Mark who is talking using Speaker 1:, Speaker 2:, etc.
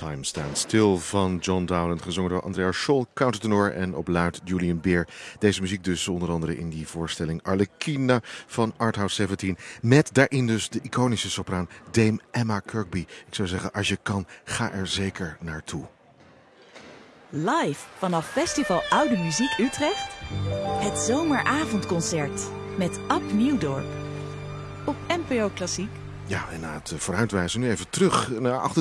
Speaker 1: Time Stand Still van John Dowland, gezongen door Andrea Scholl, countertenor, en op luid Julian Beer. Deze muziek dus onder andere in die voorstelling Arlecchina van Arthouse 17. Met daarin dus de iconische sopraan Dame Emma Kirkby. Ik zou zeggen, als je kan, ga er zeker naartoe.
Speaker 2: Live vanaf Festival Oude Muziek Utrecht. Het zomeravondconcert met Ab Nieuwdorp. Op NPO Klassiek.
Speaker 1: Ja, en na het vooruitwijzen nu even terug naar